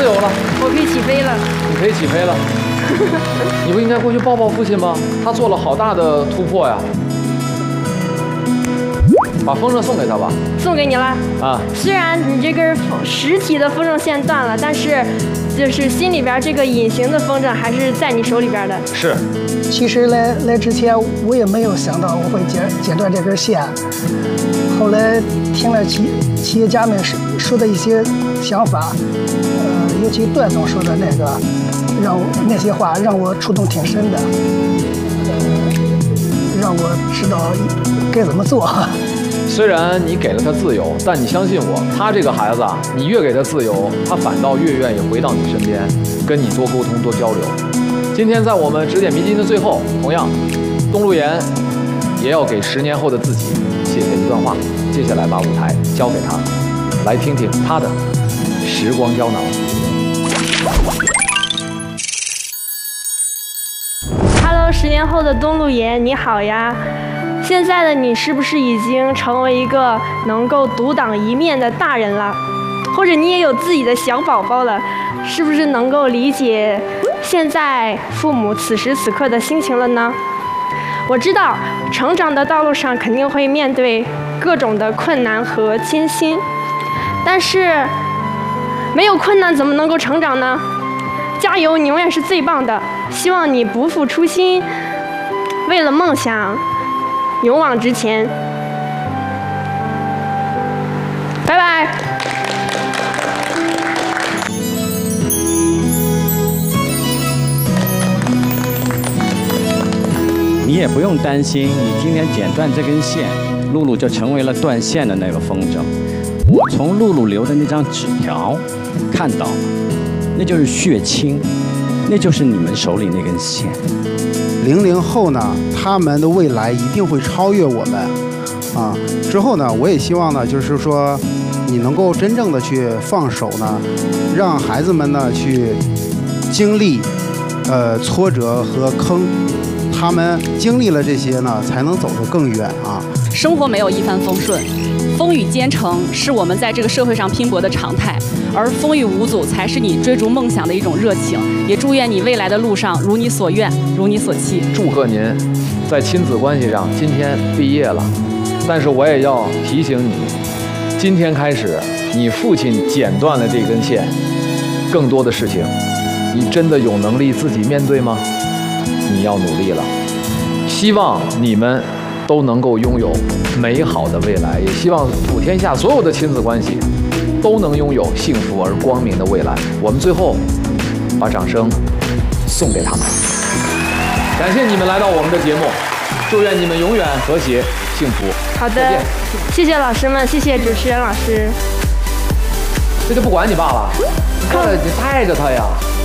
由了， 我可以起飞了。 你可以起飞了。你不应该过去抱抱父亲吗？他做了好大的突破呀！把风筝送给他吧。 送给你了啊！ 虽然你这根实体的风筝线断了，但是就是心里边这个隐形的风筝还是在你手里边的。 是。 其实来之前我也没有想到我会剪断这根线，后来听了企业家们说的一些想法，尤其段总说的那些话让我触动挺深的，让我知道该怎么做。 虽然你给了他自由，但你相信我，他这个孩子啊，你越给他自由，他反倒越愿意回到你身边，跟你多沟通、多交流。今天在我们指点迷津的最后，同样，东路言也要给10年后的自己写下一段话。接下来把舞台交给他，来听听他的时光胶囊。 Hello， 10年后的东路言，你好呀。现在的你是不是已经成为一个能够独当一面的大人了？或者你也有自己的小宝宝了？是不是能够理解现在父母此时此刻的心情了呢？我知道成长的道路上肯定会面对各种的困难和艰辛，但是没有困难怎么能够成长呢？加油，你永远是最棒的！希望你不负初心，为了梦想勇往直前。拜拜。 你也不用担心，你今天剪断这根线，露露就成为了断线的那个风筝。我从露露留的那张纸条看到了，那就是血亲，那就是你们手里那根线。 00后呢，他们的未来一定会超越我们，啊，之后呢，我也希望呢，就是说，你能够真正的去放手呢，让孩子们呢去经历，挫折和坑，他们经历了这些呢，才能走得更远啊。 生活没有一帆风顺，风雨兼程是我们在这个社会上拼搏的常态，而风雨无阻才是你追逐梦想的一种热情。也祝愿你未来的路上如你所愿，如你所期。 祝贺您在亲子关系上今天毕业了，但是我也要提醒你，今天开始你父亲剪断了这根线，更多的事情你真的有能力自己面对吗？你要努力了。希望你们都能够拥有美好的未来，也希望普天下所有的亲子关系都能拥有幸福而光明的未来。我们最后把掌声送给他们，感谢你们来到我们的节目，祝愿你们永远和谐幸福。 好的，谢谢老师们，谢谢主持人老师。 这就不管你爸了，你带着他呀。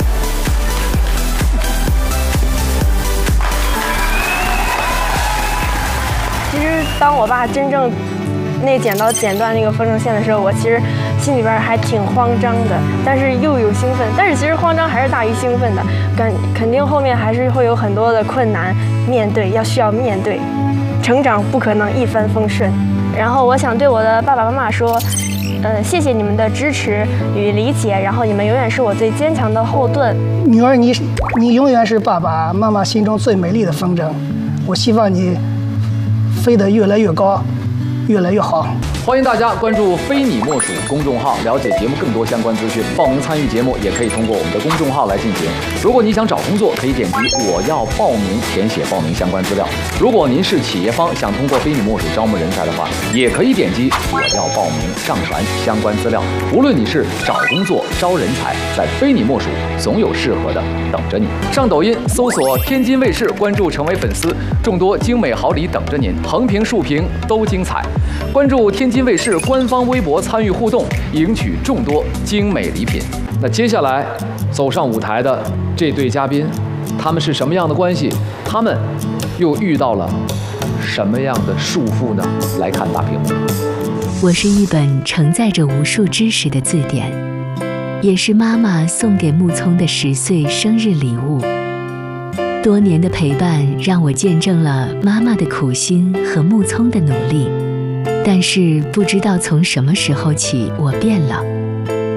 其实当我爸真正那剪刀剪断那个风筝线的时候，我其实心里边还挺慌张的，但是又有兴奋，但是其实慌张还是大于兴奋的，肯定后面还是会有很多的困难面对，需要面对，成长不可能一帆风顺。然后我想对我的爸爸妈妈说，谢谢你们的支持与理解，然后你们永远是我最坚强的后盾。 女儿，你永远是爸爸妈妈心中最美丽的风筝，我希望你飞得越来越高，越来越好。 欢迎大家关注非你莫属公众号，了解节目更多相关资讯。报名参与节目也可以通过我们的公众号来进行。如果你想找工作，可以点击我要报名，填写报名相关资料。如果您是企业方，想通过非你莫属招募人才的话，也可以点击我要报名，上传相关资料。无论你是找工作、招人才，在非你莫属，总有适合的等着你。上抖音搜索天津卫视，关注成为粉丝，众多精美好礼等着您，横屏竖屏都精彩。关注天津卫视官方微博，参与互动，赢取众多精美礼品。那接下来走上舞台的这对嘉宾，他们是什么样的关系？他们又遇到了什么样的束缚呢？来看大屏幕。 我是一本承载着无数知识的字典，也是妈妈送给木聪的10岁生日礼物。多年的陪伴让我见证了妈妈的苦心和木聪的努力。但是不知道从什么时候起，我变了。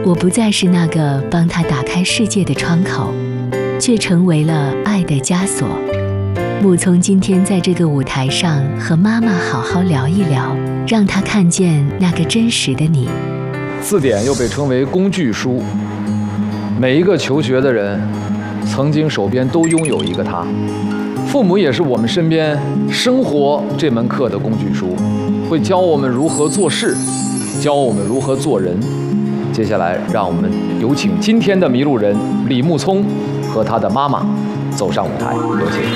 我不再是那个帮他打开世界的窗口，却成为了爱的枷锁。木聪今天在这个舞台上和妈妈好好聊一聊，让他看见那个真实的你。 字典又被称为工具书，每一个求学的人曾经手边都拥有一个它。父母也是我们身边生活这门课的工具书，会教我们如何做事，教我们如何做人。接下来让我们有请今天的迷路人李木聪和他的妈妈走上舞台，有请。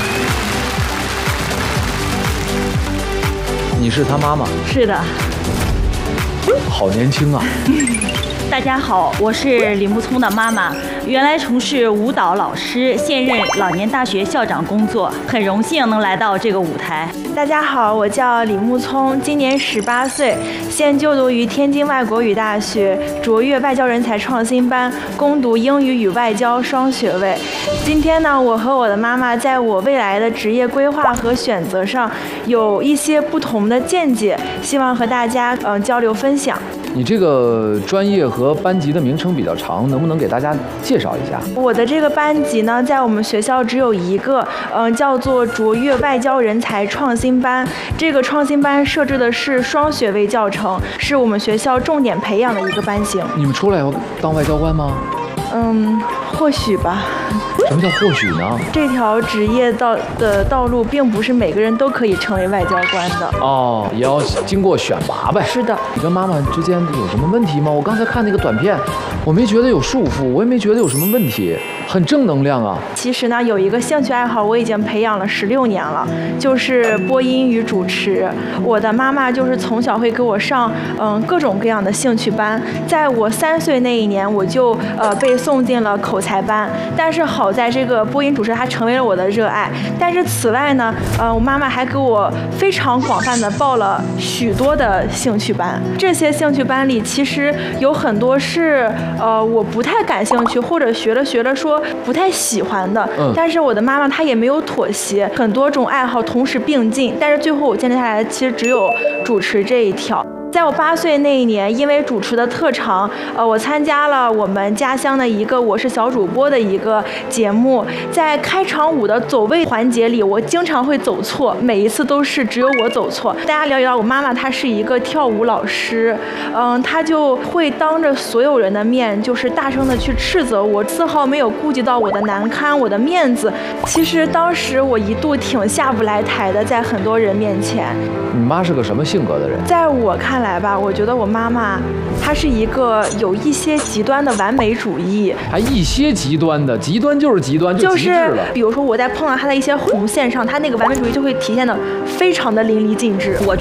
你是他妈妈？ 是的。 好年轻啊！ 大家好，我是李木聪的妈妈，原来从事舞蹈老师，现任老年大学校长工作，很荣幸能来到这个舞台。 大家好，我叫李木聪，今年18岁，现就读于天津外国语大学卓越外交人才创新班，攻读英语与外交双学位。今天呢，我和我的妈妈在我未来的职业规划和选择上有一些不同的见解，希望和大家交流分享。 你这个专业和班级的名称比较长，能不能给大家介绍一下？ 我的这个班级呢，在我们学校只有一个，叫做卓越外交人才创新班。这个创新班设置的是双学位教程，是我们学校重点培养的一个班型。 你们出来要当外交官吗？ 或许吧。 什么叫或许呢？ 这条职业的道路并不是每个人都可以成为外交官的。 哦，也要经过选拔呗。 是的。 你跟妈妈之间有什么问题吗？我刚才看那个短片，我没觉得有束缚，我也没觉得有什么问题，很正能量啊。 其实呢，有一个兴趣爱好我已经培养了16年了，就是播音与主持。我的妈妈就是从小会给我上各种各样的兴趣班，在我3岁那一年，我就被送进了口才班。但是好在这个播音主持它成为了我的热爱。但是此外呢，我妈妈还给我非常广泛的报了许多的兴趣班。这些兴趣班里其实有很多是我不太感兴趣，或者学了说不太喜欢的。但是我的妈妈她也没有妥协，很多种爱好同时并进。但是最后我坚持下来，其实只有主持这一条。在我8岁那一年，因为主持的特长，我参加了我们家乡的一个我是小主播的一个节目。在开场舞的走位环节里，我经常会走错，每一次都是只有我走错。大家了解到我妈妈她是一个跳舞老师，她就会当着所有人的面，就是大声的去斥责我，丝毫没有顾及到我的难堪、我的面子。其实当时我一度挺下不来台的，在很多人面前。 你妈是个什么性格的人？ 在我看来吧，我觉得我妈妈她是一个有一些极端的完美主义。 还一些极端的，极端就是极端，就极致了。 比如说我在碰到她的一些红线上，她那个完美主义就会体现的非常的淋漓尽致。